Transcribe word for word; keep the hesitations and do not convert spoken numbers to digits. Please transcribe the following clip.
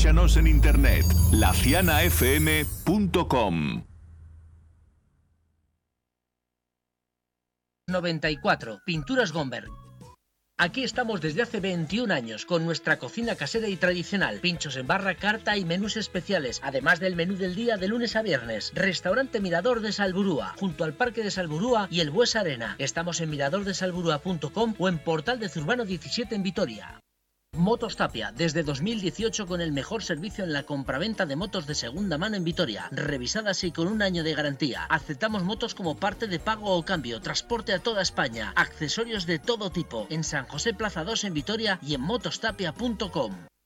Escúchanos en internet, la ciana f m punto com. noventa y cuatro, Pinturas Gomberg. Aquí estamos desde hace veintiún años con nuestra cocina casera y tradicional, pinchos en barra, carta y menús especiales, además del menú del día de lunes a viernes. Restaurante Mirador de Salburúa, junto al Parque de Salburúa y el Bues Arena. Estamos en mirador de salburúa punto com o en Portal de Zurbano diecisiete en Vitoria. Motos Tapia, desde dos mil dieciocho con el mejor servicio en la compraventa de motos de segunda mano en Vitoria, revisadas y con un año de garantía. Aceptamos motos como parte de pago o cambio, transporte a toda España, accesorios de todo tipo, en San José Plaza dos en Vitoria y en motostapia punto com.